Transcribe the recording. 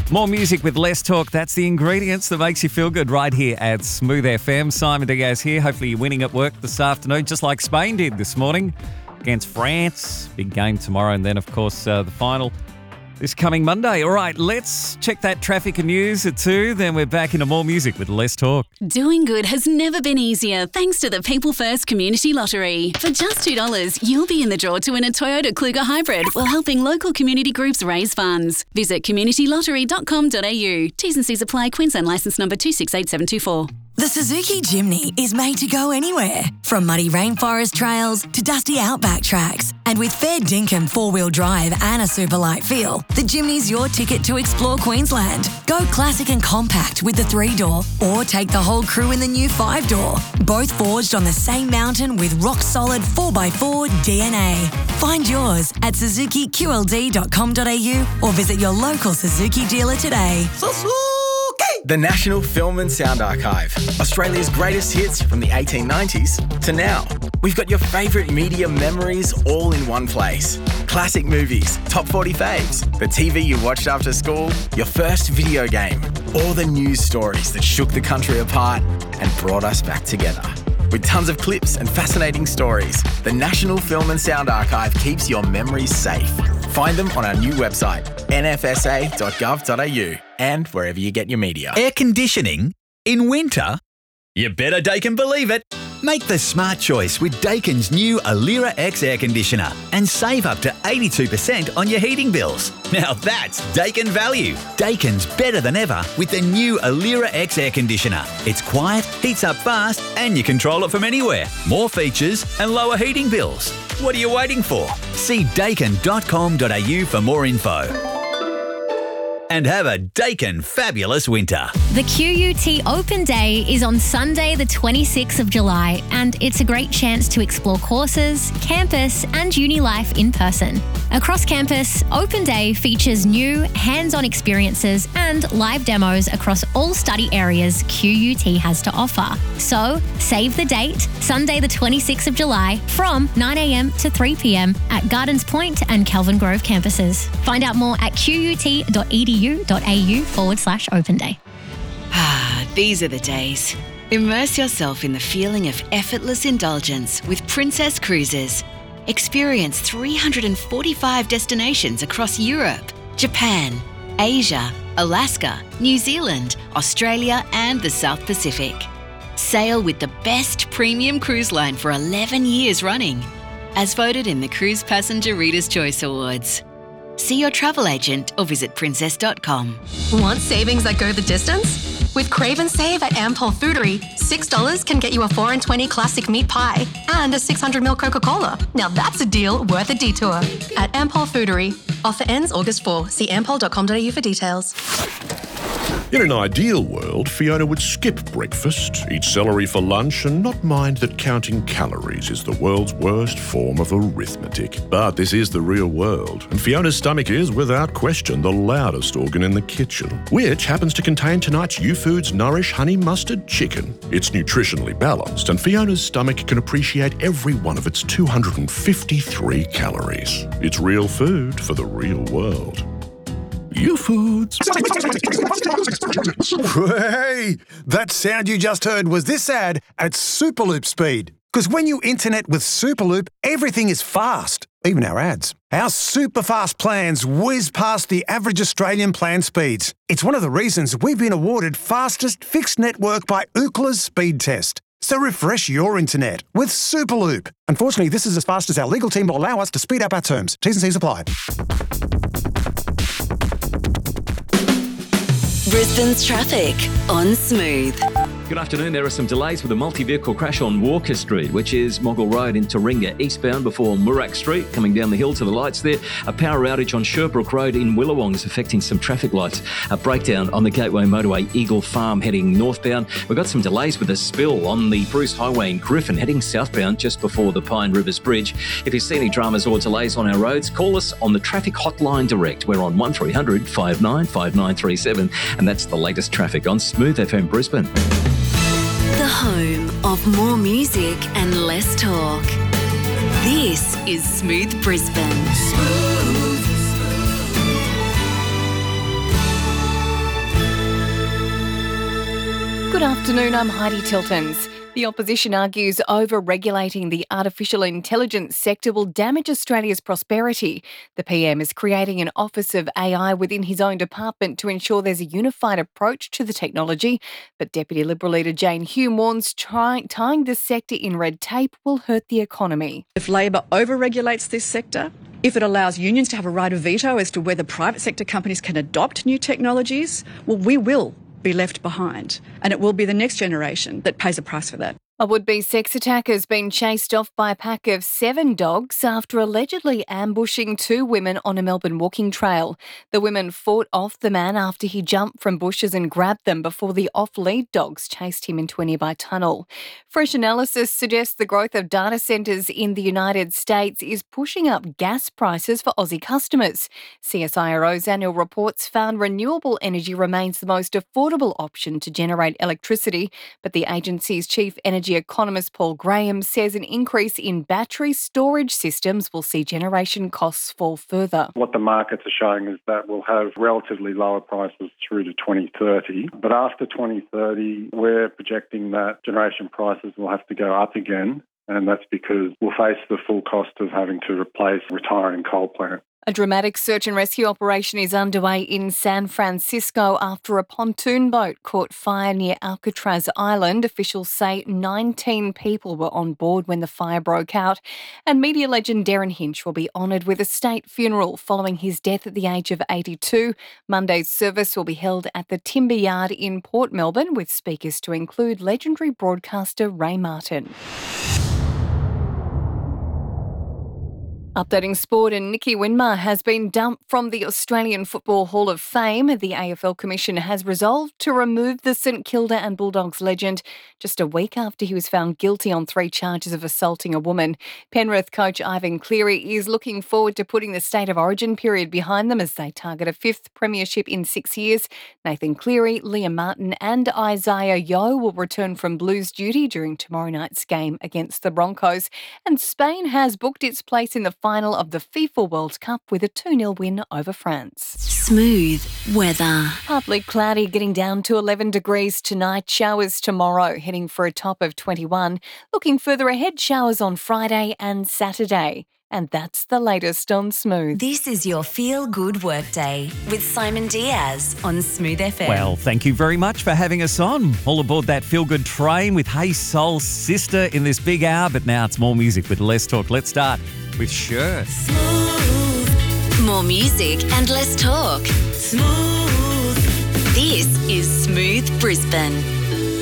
More music with less talk. That's the ingredients that makes you feel good right here at Smooth FM. Simon Diaz here. Hopefully you're winning at work this afternoon, just like Spain did this morning against France. Big game tomorrow. And then, of course, the final this coming Monday. All right, let's check that traffic and news at 2. Then we're back into more music with less talk. Doing good has never been easier thanks to the People First Community Lottery. For just $2, you'll be in the draw to win a Toyota Kluger Hybrid while helping local community groups raise funds. Visit communitylottery.com.au. T's and C's apply. Queensland licence number 268724. The Suzuki Jimny is made to go anywhere, from muddy rainforest trails to dusty outback tracks. And with fair dinkum four-wheel drive and a super light feel, the Jimny's your ticket to explore Queensland. Go classic and compact with the 3-door, or take the whole crew in the new 5-door. Both forged on the same mountain with rock-solid 4x4 DNA. Find yours at suzukiqld.com.au or visit your local Suzuki dealer today. The National Film and Sound Archive. Australia's greatest hits from the 1890s to now. We've got your favourite media memories all in one place. Classic movies, top 40 faves, the TV you watched after school, your first video game, all the news stories that shook the country apart and brought us back together. With tons of clips and fascinating stories, the National Film and Sound Archive keeps your memories safe. Find them on our new website, nfsa.gov.au, and wherever you get your media. Air conditioning in winter? You better Daikin believe it. Make the smart choice with Daikin's new Alira X air conditioner and save up to 82% on your heating bills. Now that's Daikin value. Daikin's better than ever with the new Alira X air conditioner. It's quiet, heats up fast, and you control it from anywhere. More features and lower heating bills. What are you waiting for? See daikin.com.au for more info. And have a Daikin fabulous winter. The QUT Open Day is on Sunday the 26th of July, and it's a great chance to explore courses, campus and uni life in person. Across campus, Open Day features new hands-on experiences and live demos across all study areas QUT has to offer. So save the date, Sunday the 26th of July from 9 a.m. to 3 p.m. at Gardens Point and Kelvin Grove campuses. Find out more at qut.edu.au/Open Day. These are the days. Immerse yourself in the feeling of effortless indulgence with Princess Cruises. Experience 345 destinations across Europe, Japan, Asia, Alaska, New Zealand, Australia and the South Pacific. Sail with the best premium cruise line for 11 years running, as voted in the Cruise Passenger Reader's Choice Awards. See your travel agent or visit princess.com. Want savings that go the distance? With Crave and Save at Ampol Foodery, $6 can get you a 4 and 20 classic meat pie and a 600ml Coca-Cola. Now that's a deal worth a detour. At Ampol Foodery. Offer ends August 4. See ampol.com.au for details. In an ideal world, Fiona would skip breakfast, eat celery for lunch, and not mind that counting calories is the world's worst form of arithmetic. But this is the real world, and Fiona's stomach is, without question, the loudest organ in the kitchen, which happens to contain tonight's YouFoods Nourish Honey Mustard Chicken. It's nutritionally balanced, and Fiona's stomach can appreciate every one of its 253 calories. It's real food for the real world. YouFoods. Hey, that sound you just heard was this ad at Superloop speed. Because when you internet with Superloop, everything is fast, even our ads. Our super fast plans whiz past the average Australian plan speeds. It's one of the reasons we've been awarded fastest fixed network by Ookla's speed test. So refresh your internet with Superloop. Unfortunately, this is as fast as our legal team will allow us to speed up our terms. T's and C's apply. Brisbane's traffic on Smooth. Good afternoon. There are some delays with a multi-vehicle crash on Walker Street, which is Moggle Road in Taringa, eastbound before Murray Street, coming down the hill to the lights there. A power outage on Sherbrooke Road in Willawong is affecting some traffic lights. A breakdown on the Gateway Motorway, Eagle Farm heading northbound. We've got some delays with a spill on the Bruce Highway in Griffin heading southbound just before the Pine Rivers Bridge. If you see any dramas or delays on our roads, call us on the traffic hotline direct. We're on 1300 595937, and that's the latest traffic on Smooth FM Brisbane. The home of more music and less talk. This is Smooth Brisbane. Smooth. Good afternoon, I'm Heidi Tiltons. The opposition argues over-regulating the artificial intelligence sector will damage Australia's prosperity. The PM is creating an Office of AI within his own department to ensure there's a unified approach to the technology. But Deputy Liberal leader Jane Hume warns tying the sector in red tape will hurt the economy. If Labor over-regulates this sector, if it allows unions to have a right of veto as to whether private sector companies can adopt new technologies, well, we will be left behind, and it will be the next generation that pays a price for that. A would-be sex attacker has been chased off by a pack of 7 dogs after allegedly ambushing 2 women on a Melbourne walking trail. The women fought off the man after he jumped from bushes and grabbed them before the off-lead dogs chased him into a nearby tunnel. Fresh analysis suggests the growth of data centres in the United States is pushing up gas prices for Aussie customers. CSIRO's annual reports found renewable energy remains the most affordable option to generate electricity, but the agency's chief energy economist Paul Graham says an increase in battery storage systems will see generation costs fall further. What the markets are showing is that we'll have relatively lower prices through to 2030. But after 2030, we're projecting that generation prices will have to go up again. And that's because we'll face the full cost of having to replace retiring coal plants. A dramatic search and rescue operation is underway in San Francisco after a pontoon boat caught fire near Alcatraz Island. Officials say 19 people were on board when the fire broke out. And media legend Darren Hinch will be honoured with a state funeral following his death at the age of 82. Monday's service will be held at the Timber Yard in Port Melbourne, with speakers to include legendary broadcaster Ray Martin. Updating sport, and Nicky Winmar has been dumped from the Australian Football Hall of Fame. The AFL Commission has resolved to remove the St Kilda and Bulldogs legend just a week after he was found guilty on 3 charges of assaulting a woman. Penrith coach Ivan Cleary is looking forward to putting the State of Origin period behind them as they target a 5th premiership in 6 years. Nathan Cleary, Liam Martin and Isaiah Yeo will return from Blues duty during tomorrow night's game against the Broncos. And Spain has booked its place in the final of the FIFA World Cup with a 2-0 win over France. Smooth weather. Partly cloudy, getting down to 11 degrees tonight. Showers tomorrow, heading for a top of 21. Looking further ahead, showers on Friday and Saturday. And that's the latest on Smooth. This is your feel-good workday with Simon Diaz on Smooth FM. Well, thank you very much for having us on. All aboard that feel-good train with Hey Soul Sister in this big hour. But now it's more music with less talk. Let's start with Sure. Smooth. More music and less talk. Smooth. This is Smooth Brisbane.